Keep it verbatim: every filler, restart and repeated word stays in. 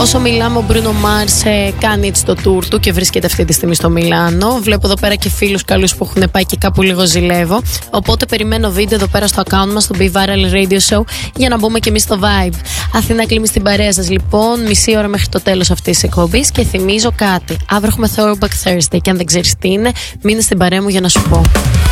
Όσο μιλάμε, ο Μπρούνο Μάρς ε, κάνει έτσι το tour του και βρίσκεται αυτή τη στιγμή στο Μιλάνο. Βλέπω εδώ πέρα και φίλους καλούς που έχουν πάει και κάπου λίγο ζηλεύω. Οπότε περιμένω βίντεο εδώ πέρα στο account μας, στο Be Viral Radio Show, για να μπούμε και εμείς στο vibe. Αθηνά Κλίμη στην παρέα σας λοιπόν, μισή ώρα μέχρι το τέλος αυτής της εκπομπής. Και θυμίζω κάτι. Αύριο έχουμε Throwback Thursday και αν δεν ξέρεις τι είναι, μείνε στην παρέα μου για να σου πω.